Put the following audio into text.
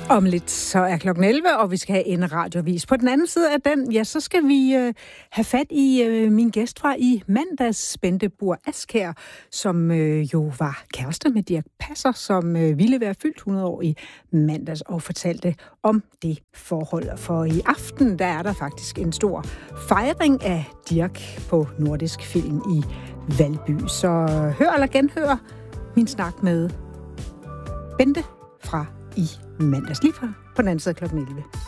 Om lidt så er klokken 11, og vi skal have en radioavis. På den anden side af den, ja, så skal vi have fat i min gæst fra i mandags, Bente Buhr Askjær, som jo var kæreste med Dirch Passer, som ville være fyldt 100 år i mandags, og fortalte om det forhold. For i aften, der er der faktisk en stor fejring af Dirch på Nordisk Film i Valby. Så hør eller genhør min snak med Bente fra i mandags, lige fra på den anden side klokken 11.